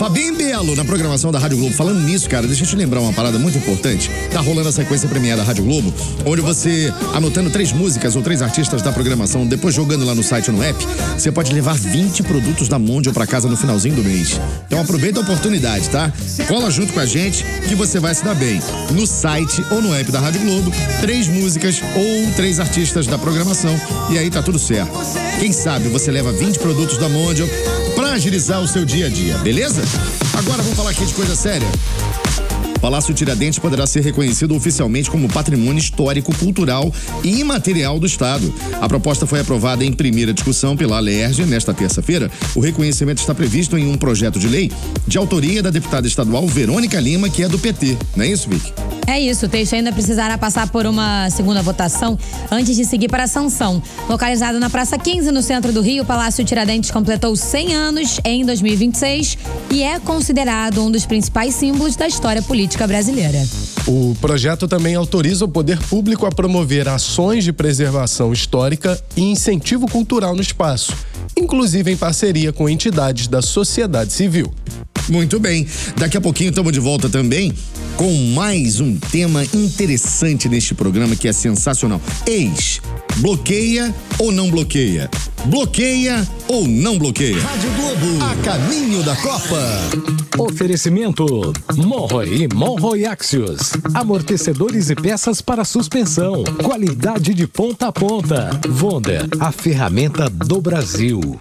Fabinho Belo, na programação da Rádio Globo. Falando nisso, cara, deixa eu te lembrar uma parada muito importante. Tá rolando a sequência premiada da Rádio Globo, onde você, anotando 3 músicas ou 3 artistas da programação, depois jogando lá no site ou no app, você pode levar 20 produtos da Mondial pra casa no finalzinho do mês. Então aproveita a oportunidade, tá? Cola junto com a gente que você vai se dar bem. No site ou no app da Rádio Globo, 3 músicas ou 3 artistas da programação, e aí tá tudo certo. Quem sabe você leva 20 produtos da Mondial pra agilizar o seu dia a dia, beleza? Agora vamos falar aqui de coisa séria. Palácio Tiradentes poderá ser reconhecido oficialmente como patrimônio histórico, cultural e imaterial do Estado. A proposta foi aprovada em primeira discussão pela Alerj nesta terça-feira. O reconhecimento está previsto em um projeto de lei de autoria da deputada estadual Verônica Lima, que é do PT. Não é isso, Vicky? É isso, o texto ainda precisará passar por uma segunda votação antes de seguir para a sanção. Localizado na Praça 15, no centro do Rio, o Palácio Tiradentes completou 100 anos em 2026 e é considerado um dos principais símbolos da história política brasileira. O projeto também autoriza o poder público a promover ações de preservação histórica e incentivo cultural no espaço, inclusive em parceria com entidades da sociedade civil. Muito bem, daqui a pouquinho estamos de volta também com mais um tema interessante neste programa que é sensacional. Ex, bloqueia ou não bloqueia? Bloqueia ou não bloqueia? Rádio Globo, a caminho da Copa. Oferecimento Monroe e Monroe Axios. Amortecedores e peças para suspensão. Qualidade de ponta a ponta. Wonder, a ferramenta do Brasil.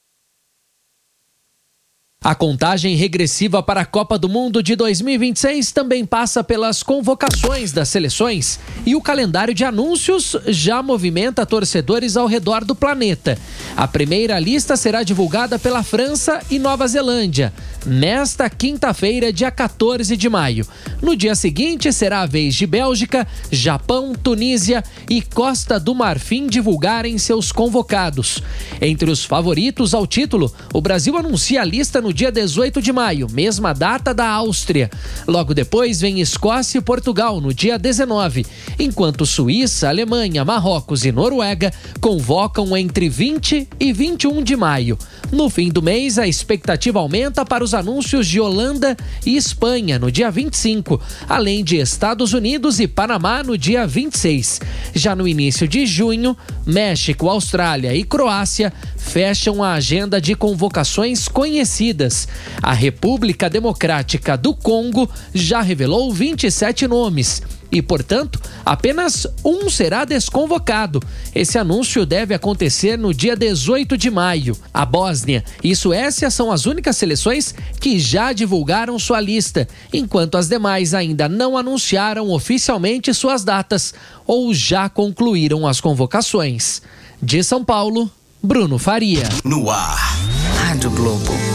A contagem regressiva para a Copa do Mundo de 2026 também passa pelas convocações das seleções e o calendário de anúncios já movimenta torcedores ao redor do planeta. A primeira lista será divulgada pela França e Nova Zelândia nesta quinta-feira, dia 14 de maio. No dia seguinte será a vez de Bélgica, Japão, Tunísia e Costa do Marfim divulgarem seus convocados. Entre os favoritos ao título, o Brasil anuncia a lista no dia 18 de maio, mesma data da Áustria. Logo depois vem Escócia e Portugal no dia 19, enquanto Suíça, Alemanha, Marrocos e Noruega convocam entre 20 e 21 de maio. No fim do mês, a expectativa aumenta para os anúncios de Holanda e Espanha no dia 25, além de Estados Unidos e Panamá no dia 26. Já no início de junho, México, Austrália e Croácia fecham a agenda de convocações conhecidas. A República Democrática do Congo já revelou 27 nomes e, portanto, apenas um será desconvocado. Esse anúncio deve acontecer no dia 18 de maio. A Bósnia e Suécia são as únicas seleções que já divulgaram sua lista, enquanto as demais ainda não anunciaram oficialmente suas datas ou já concluíram as convocações. De São Paulo, Bruno Faria. No ar, Rádio Globo.